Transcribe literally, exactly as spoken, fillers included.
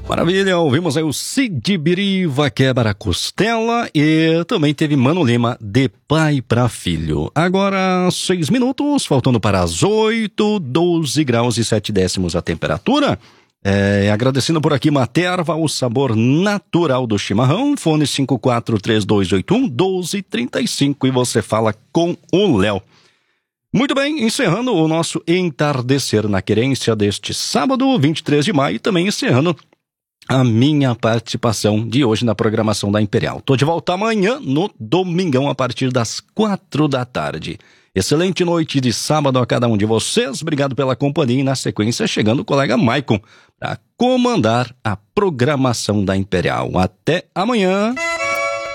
Maravilha, ouvimos aí o Cid Biriva, Quebra Costela, e também teve Mano Lima, De Pai pra Filho. Agora, seis minutos, faltando para as oito, doze graus e sete décimos a temperatura. É, agradecendo por aqui Materva, o sabor natural do chimarrão, fone cinco quatro três dois oito um, um dois três cinco, e você fala com o Léo. Muito bem, encerrando o nosso Entardecer na Querência deste sábado, vinte e três de maio, e também encerrando a minha participação de hoje na programação da Imperial. Tô de volta amanhã, no domingão, a partir das quatro da tarde. Excelente noite de sábado a cada um de vocês. Obrigado pela companhia. E na sequência, chegando o colega Maicon para comandar a programação da Imperial. Até amanhã.